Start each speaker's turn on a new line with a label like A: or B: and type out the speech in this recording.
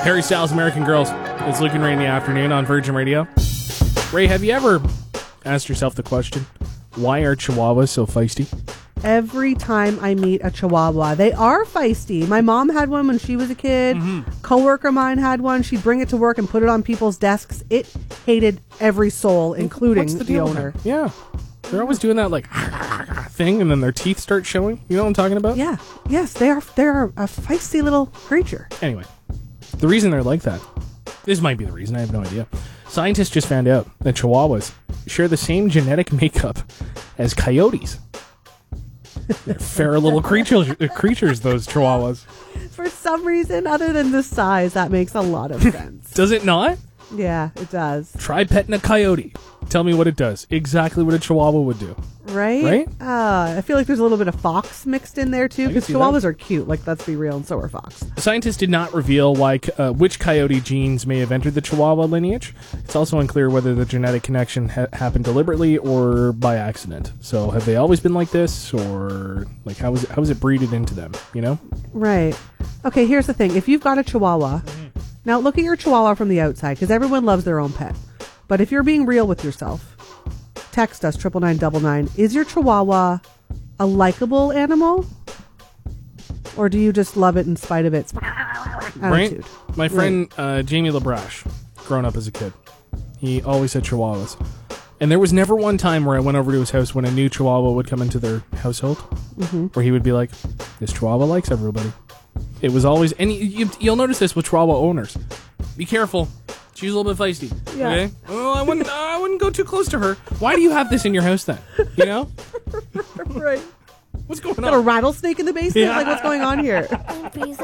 A: Harry Styles, American Girls. It's Luke and Ray in the afternoon on Virgin Radio. Ray, have you ever asked yourself the question, why are Chihuahuas so feisty?
B: Every time I meet a Chihuahua, they are feisty. My mom had one when she was a kid. Coworker of mine had one. She'd bring it to work and put it on people's desks. It hated every soul, including
A: What's
B: the
A: deal with
B: owner.
A: them? Yeah. They're always doing that like thing, and then their teeth start showing. You know what I'm talking about?
B: Yeah. Yes, they're a feisty little creature.
A: Anyway, the reason they're like that, this might be the reason, I have no idea. Scientists just found out that Chihuahuas share the same genetic makeup as coyotes. They're fair little creatures, those Chihuahuas.
B: For some reason, other than the size, that makes a lot of sense.
A: Does it not?
B: Yeah, it does.
A: Try petting a coyote. Tell me what it does. Exactly what a Chihuahua would do.
B: Right?
A: Right?
B: I feel like there's a little bit of fox mixed in there, too,
A: I can
B: because
A: see
B: Chihuahuas
A: that.
B: are cute. Like, let's be real, and so are fox.
A: Scientists did not reveal which coyote genes may have entered the Chihuahua lineage. It's also unclear whether the genetic connection happened deliberately or by accident. So have they always been like this, or like how is it breeded into them, you know?
B: Right. Okay, here's the thing. If you've got a Chihuahua, now look at your Chihuahua from the outside, because everyone loves their own pet. But if you're being real with yourself, text us, 99999. Is your Chihuahua a likable animal? Or do you just love it in spite of its attitude?
A: Right? My friend Jamie Labrache, growing up as a kid, he always had Chihuahuas. And there was never one time where I went over to his house when a new Chihuahua would come into their household, where he would be like, this Chihuahua likes everybody. It was always, and you'll notice this with Chihuahua owners. Be careful. She's a little bit feisty.
B: Yeah.
A: Okay? Oh, I wouldn't go too close to her. Why do you have this in your house then? You know?
B: Right.
A: What's going
B: Got a
A: on?
B: rattlesnake in the basement?
A: Yeah.
B: Like, what's going on here?